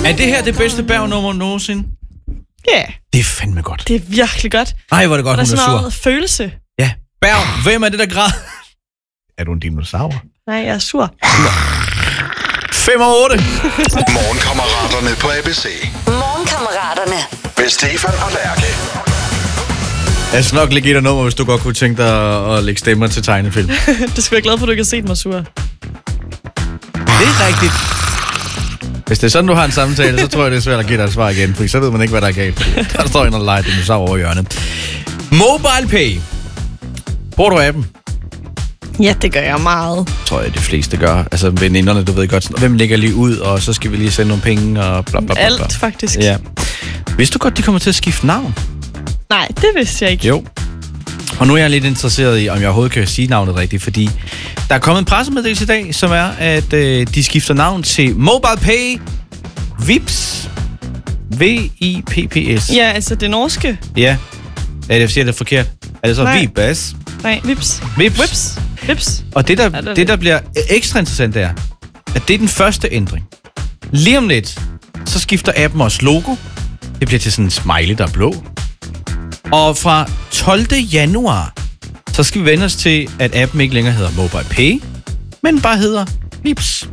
Er det her det bedste Berg-nummer nogensinde? Ja. Yeah. Det er fandme godt. Det er virkelig godt. Ej, hvor er det godt, hun er sur. Der er sådan noget følelse. Ja. Berg, hvem er det, der græder? Er du en dinosaur? Nej, jeg er sur. 5 og 8. Morgenkammeraterne på ABC. Morgenkammeraterne. Med Stefan og Lærke. Jeg skal nok lægge et nummer, hvis du godt kunne tænke dig at lægge stemmer til tegnefilm. Det skal være glad for, at du ikke har set mig sur. Det er rigtigt. Hvis det er sådan, du har en samtale, så tror jeg, det er svært at give dig et svar igen, for så ved man ikke, hvad der er galt. Der står en og leger dinosaur over hjørnet. MobilePay. Bruger du appen? Ja, det gør jeg meget. Tror jeg, de fleste gør. Altså veninderne, du ved godt, sådan, hvem lægger lige ud, og så skal vi lige sende nogle penge, og bla bla bla. Alt, faktisk. Ja. Vidste du godt, de kommer til at skifte navn? Nej, det vidste jeg ikke. Jo. Og nu er jeg lidt interesseret i, om jeg overhovedet kan sige navnet rigtigt, fordi der er kommet en pressemeddelelse i dag, som er, at de skifter navn til MobilePay Vips. V-I-P-P-S. Ja, altså det norske. Ja. Jeg siger det forkert. Er det så Vibas? Nej, Vips. Vips. Vips. Og det der bliver ekstra interessant, er, at det er den første ændring. Lige om lidt, så skifter appen også logo. Det bliver til sådan en smiley, der er blå. Og fra 12. januar, så skal vi vende os til, at appen ikke længere hedder MobilePay, men bare hedder Vips.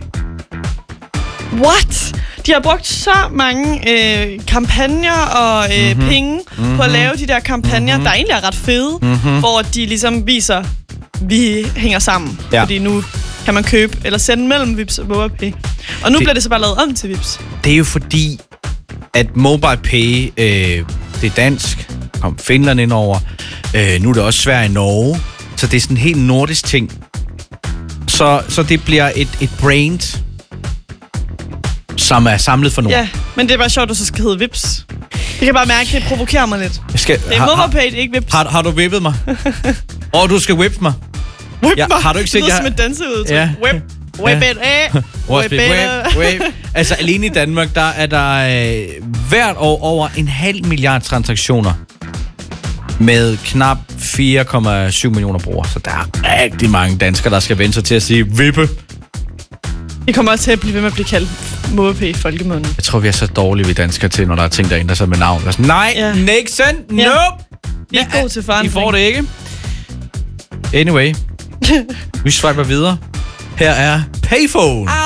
What? De har brugt så mange kampagner og penge på at lave de der kampagner, der egentlig er ret fede, hvor de ligesom viser, vi hænger sammen. Ja. Fordi nu kan man købe eller sende mellem Vips og MobilePay. Og nu bliver det så bare lavet om til Vips. Det er jo fordi, at MobilePay, det er dansk, kom Finland ind over, nu er det også Sverige og Norge, så det er sådan en helt nordisk ting. Så det bliver et brand, som er samlet for nogen. Ja, men det er bare sjovt, at du så skal hedde Vips. Jeg kan bare mærke, at det provokerer mig lidt. Det er MobilePay, det er ikke Vips. Har du vippet mig? Du skal whippe mig. Whip mig? Har du ikke set, det lyder som et danseudtryk. Ja. Whip it, whip it. Altså alene i Danmark, der er der hvert år over 0,5 milliard transaktioner med knap 4,7 millioner brugere. Så der er rigtig mange danskere, der skal vende sig til at sige vippe. Vi kommer også til at blive ved med at blive kaldt MobilePay i folkemunden. Jeg tror, vi er så dårlige, vi danskere til, når der er ting, der ændrer sig med navn. Sådan, nej, Nixon, nope. Vi er gode til forandring. I får det ikke. Anyway, vi swiper videre. Her er Payphone.